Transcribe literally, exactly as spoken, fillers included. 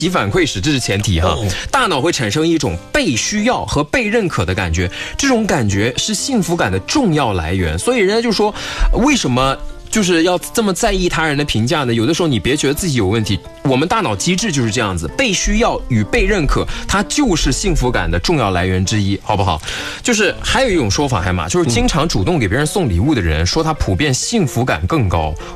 及反馈时，这是前提哈。 哦、 大脑会产生一种被需要和被认可的感觉，这种感觉是幸福感的重要来源。所以人家就说，为什么就是要这么在意他人的评价呢？有的时候你别觉得自己有问题，我们大脑机制就是这样子，被需要与被认可，它就是幸福感的重要来源之一，好不好？就是还有一种说法，海马就是经常主动给别人送礼物的人，说他普遍幸福感更高。